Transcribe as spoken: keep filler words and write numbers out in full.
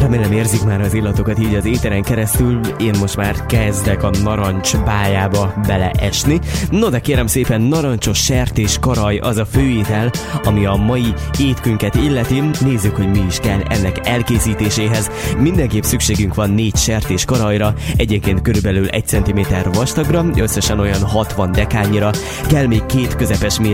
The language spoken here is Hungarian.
Remélem érzik már az illatokat így az éteren keresztül, én most már kezdek a narancs bájába beleesni. No de kérem szépen, narancsos sertés karaj az a főétel, ami a mai étkünket illeti. Nézzük, hogy mi is kell ennek elkészítéséhez. Mindenképp szükségünk van négy sertés karajra, egyébként körülbelül egy centiméter vastagra, összesen olyan hatvan dekányira. Kell még két közepes méretű